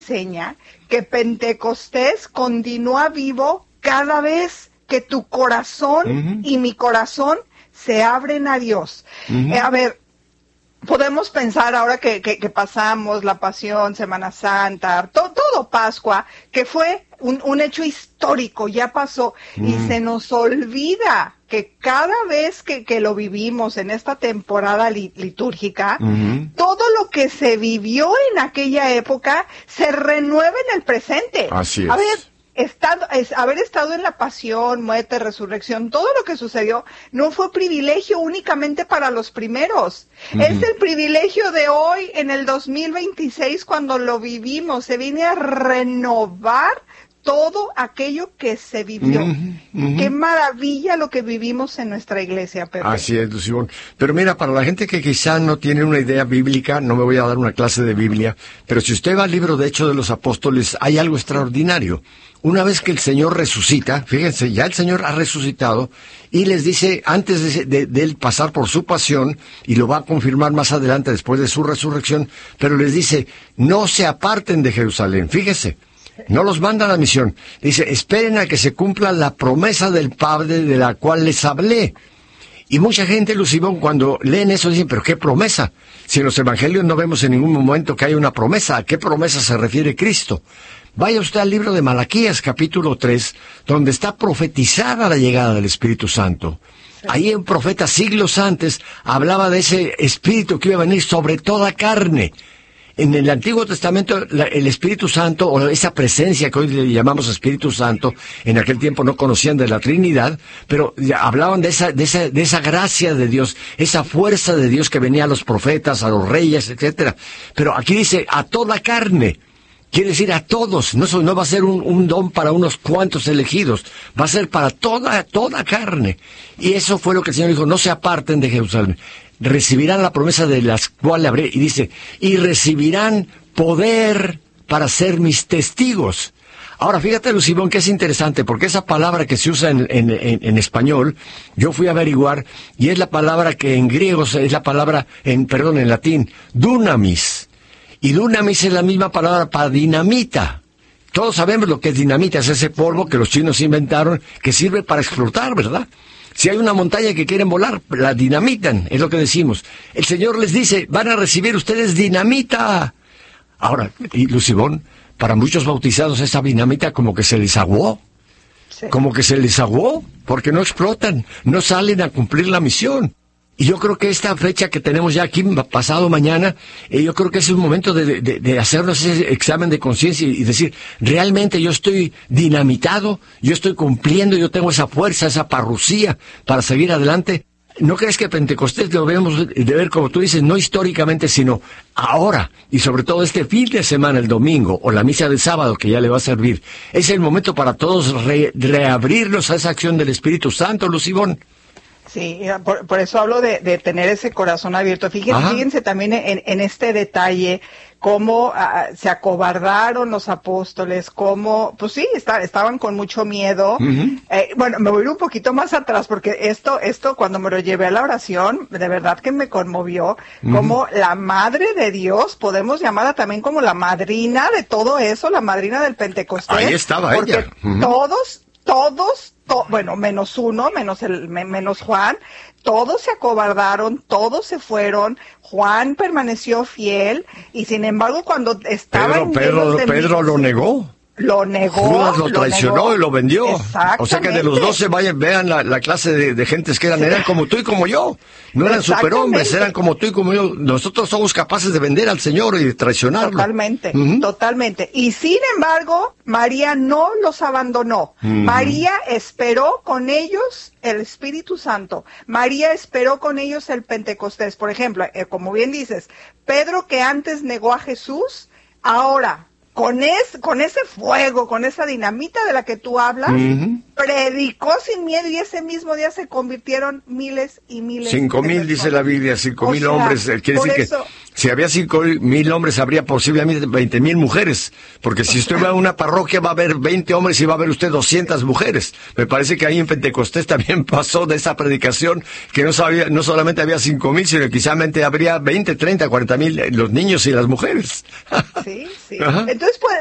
enseña que Pentecostés continúa vivo cada vez que tu corazón y mi corazón se abren a Dios. A ver, podemos pensar ahora que pasamos la Pasión, Semana Santa, todo Pascua, que fue un hecho histórico, ya pasó, y se nos olvida que cada vez que lo vivimos en esta temporada litúrgica, todo lo que se vivió en aquella época se renueva en el presente. Así es. A ver, haber estado en la pasión, muerte, resurrección, todo lo que sucedió no fue privilegio únicamente para los primeros. Es el privilegio de hoy, en el 2026, cuando lo vivimos. Se viene a renovar todo aquello que se vivió. Qué maravilla lo que vivimos en nuestra iglesia, Pepe. Así es, Lucibón. Pero mira, para la gente que quizá no tiene una idea bíblica, no me voy a dar una clase de Biblia, pero si usted va al libro de Hechos de los Apóstoles, hay algo extraordinario. Una vez que el Señor resucita, fíjense, ya el Señor ha resucitado, y les dice, antes de él pasar por su pasión, y lo va a confirmar más adelante después de su resurrección, pero les dice, no se aparten de Jerusalén, fíjese. No los manda a la misión. Dice, esperen a que se cumpla la promesa del Padre de la cual les hablé. Y mucha gente, Lucibón, cuando leen eso dicen, ¿pero qué promesa? Si en los evangelios no vemos en ningún momento que haya una promesa, ¿a qué promesa se refiere Cristo? Vaya usted al libro de Malaquías, capítulo 3, donde está profetizada la llegada del Espíritu Santo. Ahí un profeta siglos antes hablaba de ese Espíritu que iba a venir sobre toda carne. En el Antiguo Testamento, el Espíritu Santo, o esa presencia que hoy le llamamos Espíritu Santo, en aquel tiempo no conocían de la Trinidad, pero hablaban de esa gracia de Dios, esa fuerza de Dios que venía a los profetas, a los reyes, etcétera. Pero aquí dice, a toda carne. Quiere decir a todos, no va a ser un don para unos cuantos elegidos, va a ser para toda carne. Y eso fue lo que el Señor dijo, no se aparten de Jerusalén. Recibirán la promesa de las cuales habré, y dice, y recibirán poder para ser mis testigos. Ahora, fíjate, Lucibón, que es interesante, porque esa palabra que se usa en español, yo fui a averiguar, y es la palabra que en griego es la palabra, en latín, dunamis. Y dunamis es la misma palabra para dinamita. Todos sabemos lo que es dinamita, es ese polvo que los chinos inventaron, que sirve para explotar, ¿verdad? Si hay una montaña que quieren volar, la dinamitan, es lo que decimos. El Señor les dice, van a recibir ustedes dinamita. Ahora, y Lucibón, para muchos bautizados esa dinamita como que se les aguó. Sí. Como que se les aguó, porque no explotan, no salen a cumplir la misión. Y yo creo que esta fecha que tenemos ya aquí, pasado mañana, yo creo que es un momento de hacernos ese examen de conciencia y decir, realmente yo estoy dinamitado, yo estoy cumpliendo, yo tengo esa fuerza, esa parrucía para seguir adelante. ¿No crees que Pentecostés lo debemos de ver, como tú dices, no históricamente, sino ahora, y sobre todo este fin de semana, el domingo, o la misa del sábado, que ya le va a servir? Es el momento para todos reabrirnos a esa acción del Espíritu Santo, Lucibón. Sí, por eso hablo de tener ese corazón abierto. Fíjense también en este detalle, cómo se acobardaron los apóstoles, cómo, pues sí, estaban con mucho miedo. Bueno, me voy un poquito más atrás, porque esto cuando me lo llevé a la oración, de verdad que me conmovió, como la Madre de Dios, podemos llamarla también como la madrina de todo eso, la madrina del Pentecostés. Ahí estaba ella. Todos, bueno, menos uno, menos Juan, todos se acobardaron, todos se fueron, Juan permaneció fiel, y sin embargo cuando estaban... Pedro lo negó. Lo negó. Judas lo traicionó, negó, y lo vendió. O sea que de los 12 vean la clase de gentes que eran como tú y como yo. No eran superhombres, eran como tú y como yo. Nosotros somos capaces de vender al Señor y de traicionarlo. Totalmente. Y sin embargo, María no los abandonó. María esperó con ellos el Espíritu Santo. María esperó con ellos el Pentecostés. Por ejemplo, como bien dices, Pedro, que antes negó a Jesús, ahora... Con ese fuego, con esa dinamita de la que tú hablas, predicó sin miedo, y ese mismo día se convirtieron miles y miles. 5,000 dice la Biblia, 5,000 hombres. Quiere decir que Si había 5,000 hombres, habría posiblemente 20,000 mujeres. Porque si usted va a una parroquia, va a haber 20 hombres y va a haber usted 200 mujeres. Me parece que ahí en Pentecostés también pasó de esa predicación, que no solamente había 5,000, sino que quizá habría 20, 30, 40,000 los niños y las mujeres. Sí, sí. Ajá. Entonces,